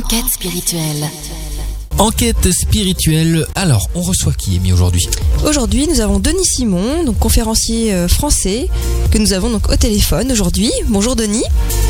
Enquête spirituelle. Enquête spirituelle. Alors, on reçoit qui, Amy, aujourd'hui ? Aujourd'hui, nous avons Denis Simon, donc conférencier français, que nous avons donc au téléphone aujourd'hui. Bonjour Denis.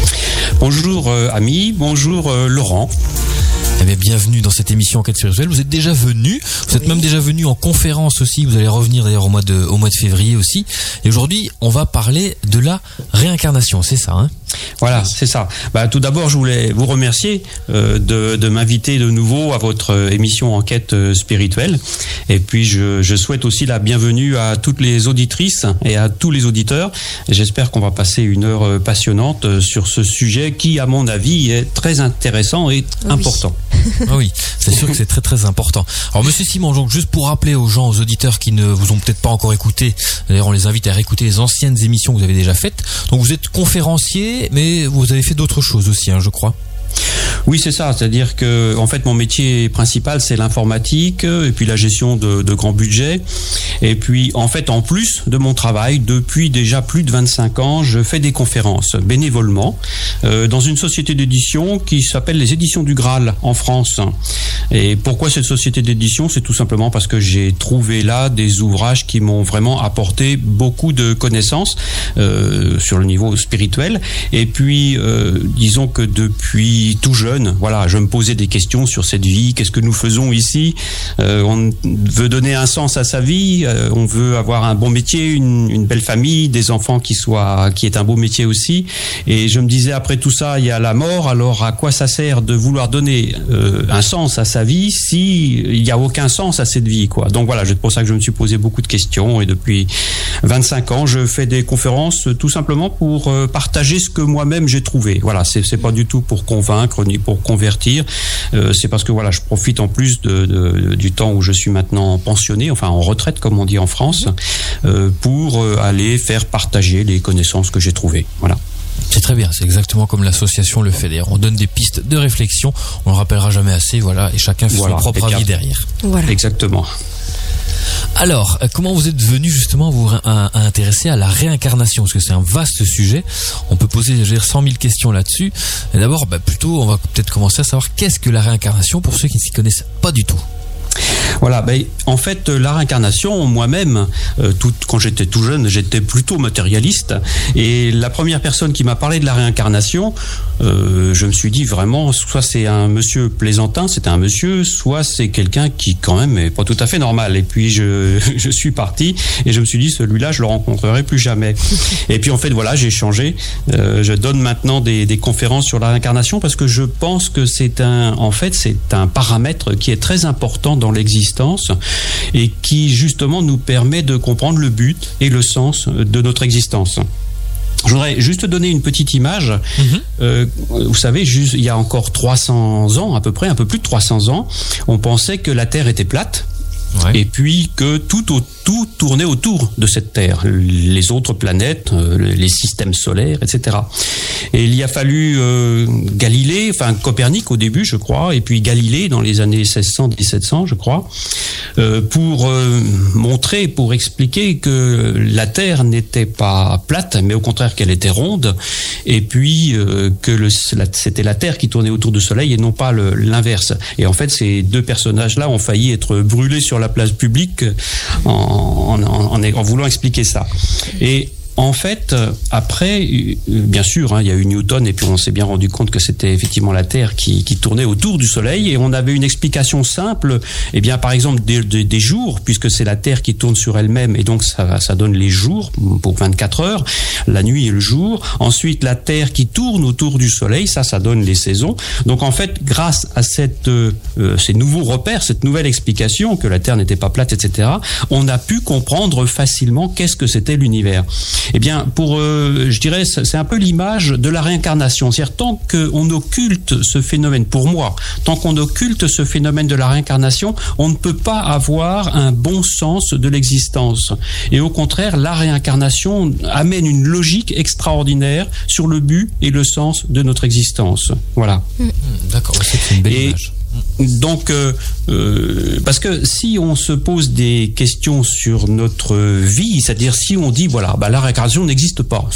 Bonjour Ami, bonjour Laurent. Eh bien, bienvenue dans cette émission Enquête spirituelle. Vous êtes déjà venu, vous êtes même déjà venu en conférence aussi. Vous allez revenir d'ailleurs au mois de février aussi. Et aujourd'hui, on va parler de la réincarnation, c'est ça, hein ? Voilà, c'est ça. Tout d'abord, je voulais vous remercier de m'inviter de nouveau à votre émission Enquête spirituelle. Et puis, je souhaite aussi la bienvenue à toutes les auditrices et à tous les auditeurs. Et j'espère qu'on va passer une heure passionnante sur ce sujet qui, à mon avis, est très intéressant et important. Ah oui, c'est sûr que c'est très très important. Alors Monsieur Simon, donc juste pour rappeler aux gens, aux auditeurs qui ne vous ont peut-être pas encore écouté, d'ailleurs on les invite à réécouter les anciennes émissions que vous avez déjà faites. Donc vous êtes conférencier, mais vous avez fait d'autres choses aussi, je crois. Oui, c'est ça. C'est-à-dire que, en fait, mon métier principal, c'est l'informatique et puis la gestion de grands budgets. Et puis, en fait, en plus de mon travail, depuis déjà plus de 25 ans, je fais des conférences bénévolement dans une société d'édition qui s'appelle les Éditions du Graal en France. Et pourquoi cette société d'édition ? C'est tout simplement parce que j'ai trouvé là des ouvrages qui m'ont vraiment apporté beaucoup de connaissances sur le niveau spirituel. Et puis, disons que depuis tout jeune, voilà, je me posais des questions sur cette vie. Qu'est-ce que nous faisons ici ? On veut donner un sens à sa vie. On veut avoir un bon métier, une belle famille, des enfants qui est un beau métier aussi. Et je me disais, après tout ça, il y a la mort. Alors, à quoi ça sert de vouloir donner un sens à sa vie si il n'y a aucun sens à cette vie, quoi. Donc voilà, c'est pour ça que je me suis posé beaucoup de questions. Et depuis 25 ans, je fais des conférences tout simplement pour partager ce que moi-même j'ai trouvé. Voilà, c'est pas du tout pour convaincre ni pour convertir, c'est parce que voilà, je profite en plus du temps où je suis maintenant pensionné, enfin en retraite comme on dit en France, pour aller faire partager les connaissances que j'ai trouvées. Voilà. C'est très bien, c'est exactement comme l'association le fait d'ailleurs. On donne des pistes de réflexion, on le rappellera jamais assez, voilà, et chacun fait son propre avis derrière. Voilà. Exactement. Alors, comment vous êtes venu justement vous intéresser à la réincarnation ? Parce que c'est un vaste sujet. On peut poser 100 000 questions là-dessus. Et d'abord, plutôt, on va peut-être commencer à savoir qu'est-ce que la réincarnation pour ceux qui ne s'y connaissent pas du tout. Voilà, en fait, la réincarnation, moi-même, quand j'étais tout jeune, j'étais plutôt matérialiste. Et la première personne qui m'a parlé de la réincarnation, je me suis dit vraiment, soit c'est un monsieur plaisantin, c'était un monsieur, soit c'est quelqu'un qui quand même est pas tout à fait normal. Et puis je suis parti et je me suis dit, celui-là, je le rencontrerai plus jamais. Et puis en fait, voilà, j'ai changé. Je donne maintenant des conférences sur la réincarnation parce que je pense que c'est un paramètre qui est très important dans l'existence et qui justement nous permet de comprendre le but et le sens de notre existence. Je voudrais juste donner une petite image. Vous savez, il y a encore 300 ans à peu près, un peu plus de 300 ans, on pensait que la Terre était plate. Ouais. Et puis que tout tournait autour de cette Terre, les autres planètes, les systèmes solaires, etc. Et il y a fallu Galilée, enfin Copernic au début, je crois, et puis Galilée dans les années 1600-1700, je crois, pour montrer, pour expliquer que la Terre n'était pas plate, mais au contraire qu'elle était ronde, et puis que c'était la Terre qui tournait autour du Soleil et non pas l'inverse. Et en fait, ces deux personnages-là ont failli être brûlés sur la place publique en voulant expliquer ça. Et en fait, après, bien sûr, il y a eu Newton et puis on s'est bien rendu compte que c'était effectivement la Terre qui tournait autour du Soleil et on avait une explication simple, par exemple des jours, puisque c'est la Terre qui tourne sur elle-même et donc ça donne les jours pour 24 heures, la nuit et le jour. Ensuite, la Terre qui tourne autour du Soleil, ça donne les saisons. Donc en fait, grâce à ces nouveaux repères, cette nouvelle explication que la Terre n'était pas plate, etc., on a pu comprendre facilement qu'est-ce que c'était l'univers. Je dirais, c'est un peu l'image de la réincarnation. C'est-à-dire, tant qu'on occulte ce phénomène, pour moi, tant qu'on occulte ce phénomène de la réincarnation, on ne peut pas avoir un bon sens de l'existence. Et au contraire, la réincarnation amène une logique extraordinaire sur le but et le sens de notre existence. Voilà. D'accord, c'est une belle image. Donc, parce que si on se pose des questions sur notre vie, c'est-à-dire si on dit, voilà, la réincarnation n'existe pas,